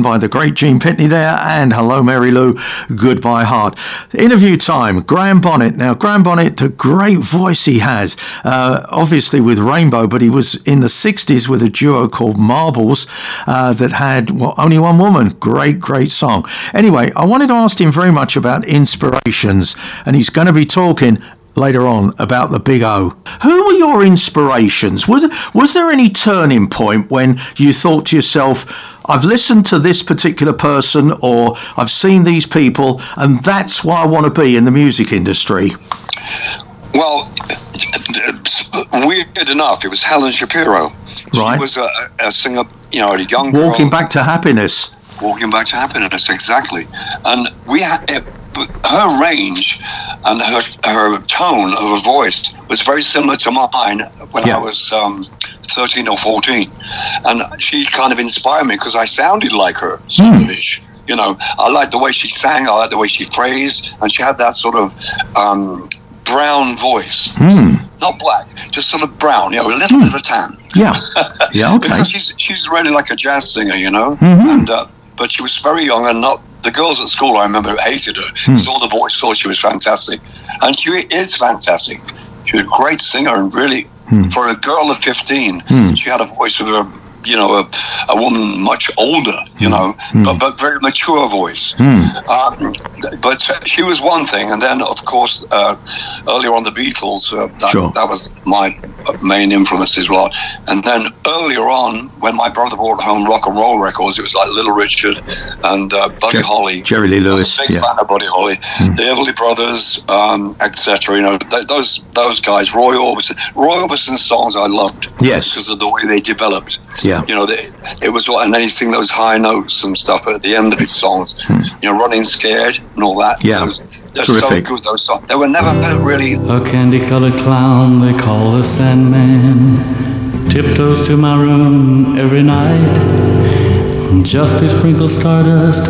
by the great Gene Pitney there, and Hello Mary Lou, Goodbye Heart. Interview time, Graham Bonnet. Now, Graham Bonnet, the great voice he has, obviously with Rainbow, but he was in the 60s with a duo called Marbles that had only one woman. Great song. Anyway, I wanted to ask him very much about inspirations, and he's going to be talking later on about the Big O. Who were your inspirations? Was there any turning point when you thought to yourself, I've listened to this particular person, or I've seen these people, and that's what I want to be in the music industry? Well, weird enough, it was Helen Shapiro. Right. She was a singer, a young girl. Walking Back to Happiness. Walking Back to Happiness, exactly. And we had her range and her tone of her voice was very similar to mine when I was 13 or 14. And she kind of inspired me because I sounded like her, sort of ish. I liked the way she sang, I liked the way she phrased, and she had that sort of brown voice. Not black, just sort of brown, a little bit of a tan. Yeah, okay. Because she's really like a jazz singer, and but she was very young, and the girls at school, I remember, hated her because all the boys thought she was fantastic, and she is fantastic. She was a great singer, and really, for a girl of 15, she had a voice of a woman much older, but very mature voice. But she was one thing, and then of course earlier on the Beatles, that was my main influence as well. And then earlier on, when my brother brought home rock and roll records, it was like Little Richard and Buddy Holly, Jerry Lee Lewis. I was a big fan of Buddy Holly, the Everly Brothers, etc. Those guys. Roy Orbison's songs I loved, because of the way they developed. It was, and then he sing those high notes and stuff at the end of his songs. Running Scared and all that. They're terrific. So good, those songs. They were never really. A candy-colored clown they call the Sandman tiptoes to my room every night just to sprinkle stardust